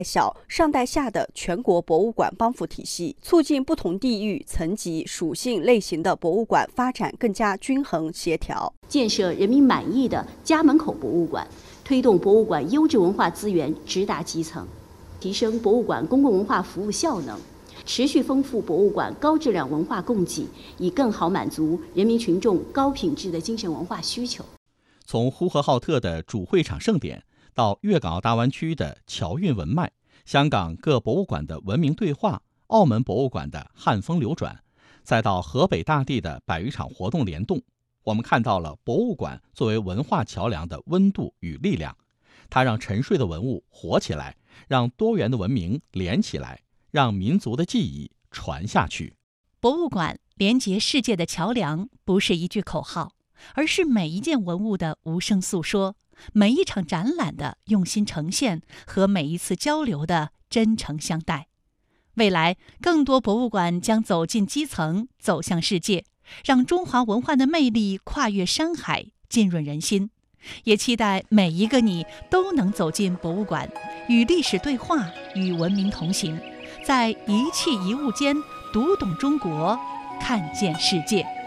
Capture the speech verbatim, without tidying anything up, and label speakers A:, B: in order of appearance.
A: 小、上带下的全国博物馆帮扶体系，促进不同地域、层级、属性类型的博物馆发展更加均衡协调，
B: 建设人民满意的家门口博物馆，推动博物馆优质文化资源直达基层，提升博物馆公共文化服务效能，持续丰富博物馆高质量文化供给，以更好满足人民群众高品质的精神文化需求。
C: 从呼和浩特的主会场盛典，到粤港澳大湾区的侨韵文脉，香港各博物馆的文明对话，澳门博物馆的汉风流转，再到河北大地的百余场活动联动，我们看到了博物馆作为文化桥梁的温度与力量。它让沉睡的文物活起来，让多元的文明连起来，让民族的记忆传下去。
D: 博物馆连接世界的桥梁，不是一句口号，而是每一件文物的无声诉说，每一场展览的用心呈现和每一次交流的真诚相待。未来更多博物馆将走进基层，走向世界，让中华文化的魅力跨越山海，浸润人心。也期待每一个你都能走进博物馆，与历史对话，与文明同行，在一器一物间读懂中国，看见世界。